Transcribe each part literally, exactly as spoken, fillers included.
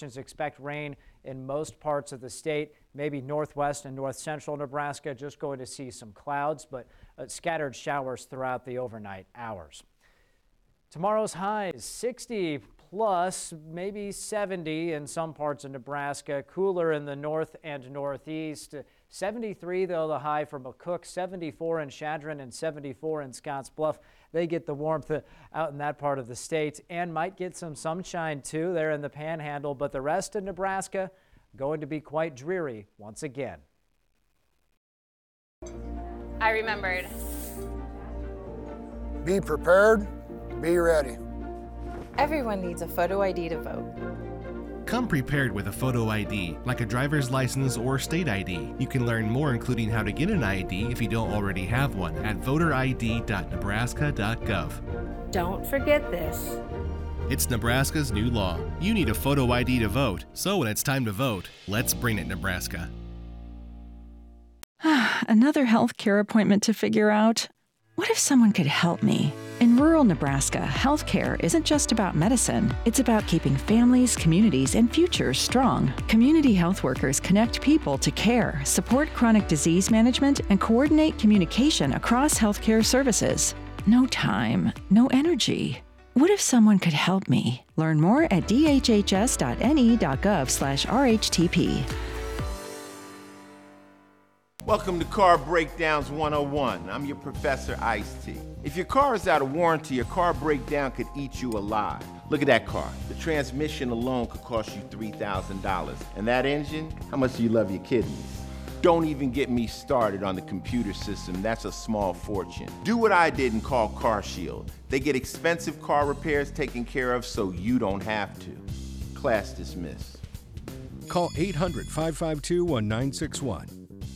stations expect rain in most parts of the state, maybe northwest and north central Nebraska. Just going to see some clouds, but uh, scattered showers throughout the overnight hours. Tomorrow's highs sixty plus, maybe seventy in some parts of Nebraska. Cooler in the north and northeast. seventy-three though the high for McCook, seventy-four in Chadron, and seventy-four in Scottsbluff. They get the warmth out in that part of the state and might get some sunshine too there in the Panhandle, but the rest of Nebraska going to be quite dreary once again. I remembered. Be prepared, be ready. Everyone needs a photo I D to vote. Come prepared with a photo I D, like a driver's license or state I D. You can learn more, including how to get an I D if you don't already have one, at voter I D dot nebraska dot gov. Don't forget this. It's Nebraska's new law. You need a photo I D to vote, so when it's time to vote, let's bring it, Nebraska. Another health care appointment to figure out. What if someone could help me? In rural Nebraska, healthcare isn't just about medicine. It's about keeping families, communities, and futures strong. Community health workers connect people to care, support chronic disease management, and coordinate communication across healthcare services. No time, no energy. What if someone could help me? Learn more at d h h s dot n e dot gov slash r h t p. Welcome to Car Breakdowns one oh one. I'm your Professor Ice-T. If your car is out of warranty, a car breakdown could eat you alive. Look at that car. The transmission alone could cost you three thousand dollars. And that engine? How much do you love your kidneys? Don't even get me started on the computer system. That's a small fortune. Do what I did and call CarShield. They get expensive car repairs taken care of so you don't have to. Class dismissed. Call eight hundred, five five two, one nine six one.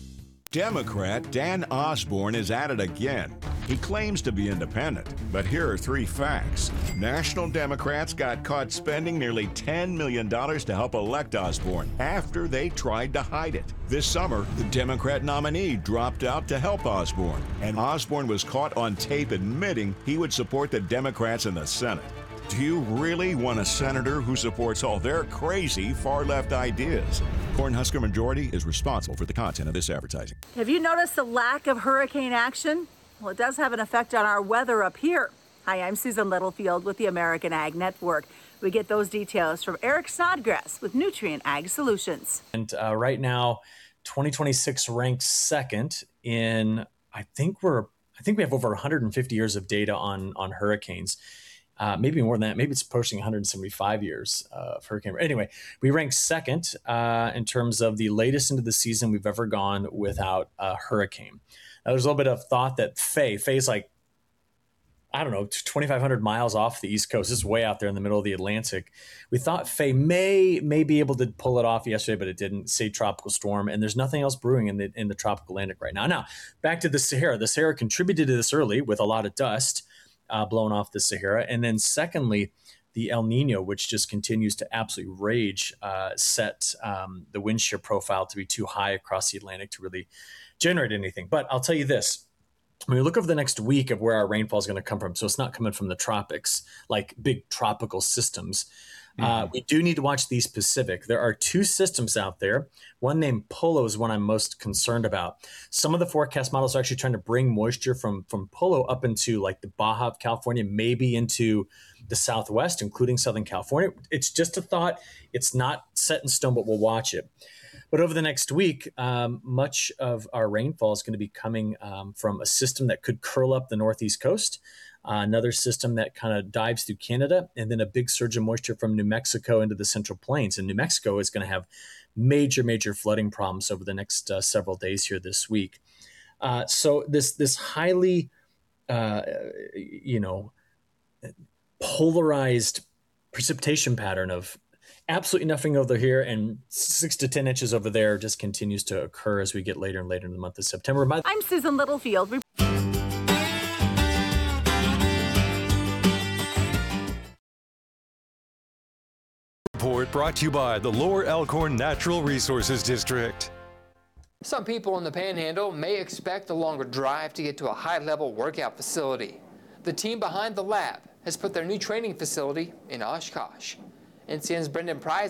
Democrat Dan Osborne is at it again. He claims to be independent, but here are three facts. National Democrats got caught spending nearly ten million dollars to help elect Osborne after they tried to hide it. This summer, the Democrat nominee dropped out to help Osborne, and Osborne was caught on tape admitting he would support the Democrats in the Senate. Do you really want a senator who supports all their crazy far-left ideas? Cornhusker Majority is responsible for the content of this advertising. Have you noticed the lack of hurricane action? Well, it does have an effect on our weather up here. Hi, I'm Susan Littlefield with the American Ag Network. We get those details from Eric Snodgrass with Nutrient Ag Solutions. And uh, right now, twenty twenty-six ranks second in, I think we're, I think we have over one hundred fifty years of data on, on hurricanes. Uh, maybe more than that. Maybe it's approaching one hundred seventy-five years uh, of hurricane. Anyway, we rank second uh, in terms of the latest into the season we've ever gone without a hurricane. Now, there's a little bit of thought that Faye, Faye's like, I don't know, twenty-five hundred miles off the East Coast. This is way out there in the middle of the Atlantic. We thought Faye may may be able to pull it off yesterday, but it didn't. Say tropical storm, and there's nothing else brewing in the in the tropical Atlantic right now. Now, back to the Sahara. The Sahara contributed to this early with a lot of dust Uh, blown off the Sahara. And then secondly, the El Nino, which just continues to absolutely rage, uh, set um, the wind shear profile to be too high across the Atlantic to really generate anything. But I'll tell you this, when we look over the next week of where our rainfall is going to come from, so it's not coming from the tropics, like big tropical systems. Uh, we do need to watch the Pacific. There are two systems out there. One named Polo is one I'm most concerned about. Some of the forecast models are actually trying to bring moisture from, from Polo up into like the Baja of California, maybe into the Southwest, including Southern California. It's just a thought. It's not set in stone, but we'll watch it. But over the next week, um, much of our rainfall is going to be coming um, from a system that could curl up the Northeast coast. Uh, another system that kind of dives through Canada, and then a big surge of moisture from New Mexico into the Central Plains. And New Mexico is going to have major, major flooding problems over the next uh, several days here this week. Uh, so this this highly, uh, you know, polarized precipitation pattern of absolutely nothing over here and six to ten inches over there just continues to occur as we get later and later in the month of September. My- I'm Susan Littlefield. Report brought to you by the Lower Elkhorn Natural Resources District. Some people in the Panhandle may expect a longer drive to get to a high-level workout facility. The team behind the lab has put their new training facility in Oshkosh. N C N's Brendan Price